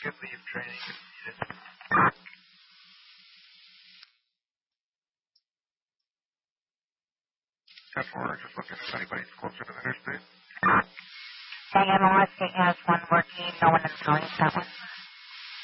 can leave training if needed. 10-4, just looking if anybody's closer to the interstate. Hey, MLS, has one working, no one in the that one.